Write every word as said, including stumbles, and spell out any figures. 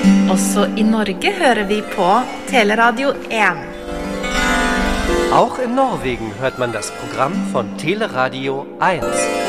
Også i Norge hører vi på Teleradio én. Auch in Norwegen hört man das Programm von Teleradio eins.